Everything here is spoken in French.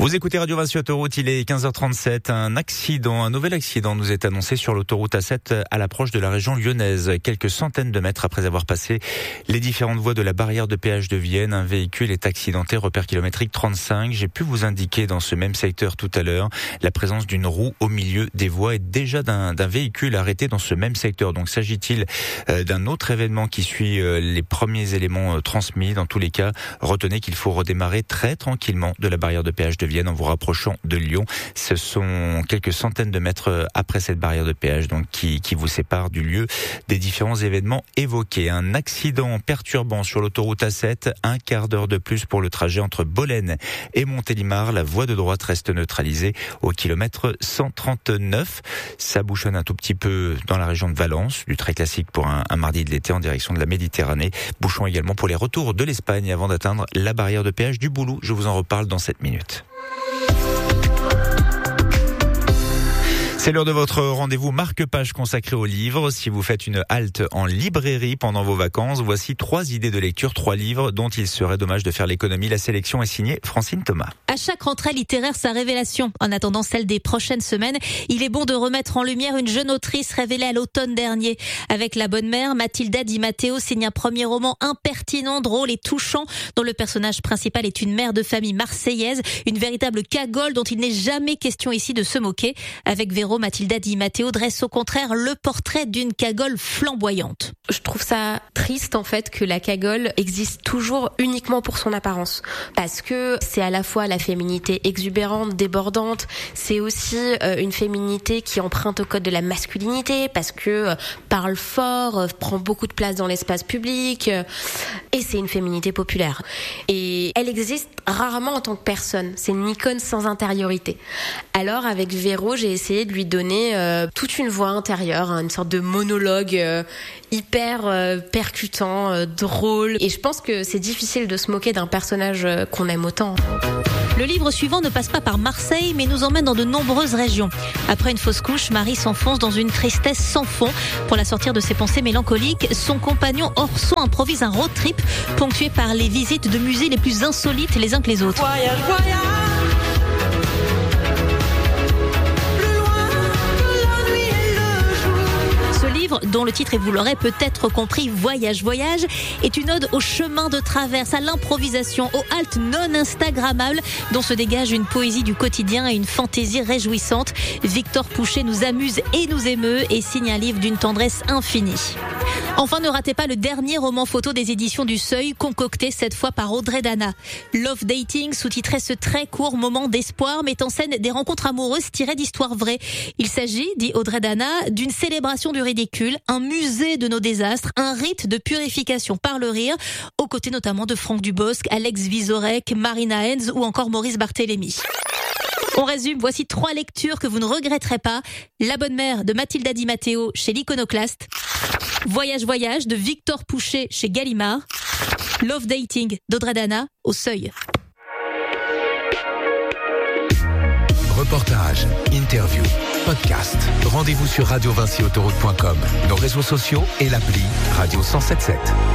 Vous écoutez Radio Vinci Autoroute, il est 15h37. Un nouvel accident nous est annoncé sur l'autoroute A7 à l'approche de la région lyonnaise. Quelques centaines de mètres après avoir passé les différentes voies de la barrière de péage de Vienne, un véhicule est accidenté, repère kilométrique 35. J'ai pu vous indiquer dans ce même secteur tout à l'heure la présence d'une roue au milieu des voies et déjà d'un véhicule arrêté dans ce même secteur. Donc s'agit-il d'un autre événement qui suit les premiers éléments transmis? Dans tous les cas, retenez qu'il faut redémarrer très tranquillement de la barrière de péage de Vienne en vous rapprochant de Lyon. Ce sont quelques centaines de mètres après cette barrière de péage donc qui vous sépare du lieu des différents événements évoqués. Un accident perturbant sur l'autoroute A7, un quart d'heure de plus pour le trajet entre Bolène et Montélimar. La voie de droite reste neutralisée au kilomètre 139. Ça bouchonne un tout petit peu dans la région de Valence, du très classique pour un mardi de l'été en direction de la Méditerranée. Bouchon également pour les retours de l'Espagne avant d'atteindre la barrière de péage du Boulou. Je vous en reparle dans 7 minutes. C'est l'heure de votre rendez-vous marque-page consacré aux livres. Si vous faites une halte en librairie pendant vos vacances, voici 3 idées de lecture, 3 livres dont il serait dommage de faire l'économie. La sélection est signée Francine Thomas. À chaque rentrée littéraire, sa révélation. En attendant celle des prochaines semaines, il est bon de remettre en lumière une jeune autrice révélée à l'automne dernier. Avec La Bonne Mère, Mathilda Di Matteo signe un premier roman impertinent, drôle et touchant, dont le personnage principal est une mère de famille marseillaise, une véritable cagole dont il n'est jamais question ici de se moquer. Avec Véro, Mathilda Di Matteo dresse au contraire le portrait d'une cagole flamboyante. Je trouve ça triste en fait que la cagole existe toujours uniquement pour son apparence. Parce que c'est à la fois la féminité exubérante, débordante, c'est aussi une féminité qui emprunte au code de la masculinité parce que parle fort, prend beaucoup de place dans l'espace public et c'est une féminité populaire. Et elle existe rarement en tant que personne, c'est une icône sans intériorité. Alors avec Véro, j'ai essayé de lui donner toute une voix intérieure, une sorte de monologue hyper percutant, drôle. Et je pense que c'est difficile de se moquer d'un personnage qu'on aime autant. Le livre suivant ne passe pas par Marseille, mais nous emmène dans de nombreuses régions. Après une fausse couche, Marie s'enfonce dans une tristesse sans fond. Pour la sortir de ses pensées mélancoliques, son compagnon Orson improvise un road trip ponctué par les visites de musées les plus insolites les uns que les autres. Voyage, voyage. Dont le titre, et vous l'aurez peut-être compris, Voyage, voyage, est une ode au chemin de traverse, à l'improvisation, aux haltes non instagrammables, dont se dégage une poésie du quotidien et une fantaisie réjouissante. Victor Pouchet nous amuse et nous émeut et signe un livre d'une tendresse infinie. Enfin, ne ratez pas le dernier roman photo des éditions du Seuil, concocté cette fois par Audrey Dana. Love Dating, sous-titré ce très court moment d'espoir, met en scène des rencontres amoureuses tirées d'histoires vraies. Il s'agit, dit Audrey Dana, d'une célébration du ridicule, un musée de nos désastres, un rite de purification par le rire, aux côtés notamment de Franck Dubosc, Alex Vizorek, Marina Hens ou encore Maurice Barthélémy. On résume, voici 3 lectures que vous ne regretterez pas. La Bonne Mère de Mathilda Di Matteo chez l'Iconoclaste. Voyage, voyage de Victor Pouchet chez Gallimard. Love Dating d'Audrey Dana au Seuil. Reportage, interview, podcast. Rendez-vous sur radiovinciautoroute.com, nos réseaux sociaux et l'appli Radio 107.7.